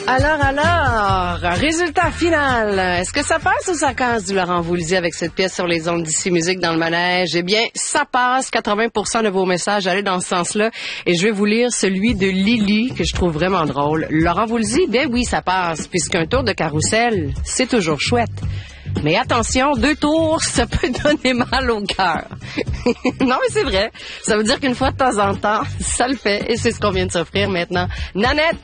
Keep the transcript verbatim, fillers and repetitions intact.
Alors, alors, résultat final. Est-ce que ça passe ou ça casse du Laurent Voulzy avec cette pièce sur les ondes d'ici musique dans le manège? Eh bien, ça passe. quatre-vingts pour cent de vos messages allaient dans ce sens-là. Et je vais vous lire celui de Lily, que je trouve vraiment drôle. Laurent Voulzy, ben oui, ça passe, puisqu'un tour de carrousel, c'est toujours chouette. Mais attention, deux tours, ça peut donner mal au cœur. Non, mais c'est vrai. Ça veut dire qu'une fois de temps en temps, ça le fait. Et c'est ce qu'on vient de s'offrir maintenant. Nanette,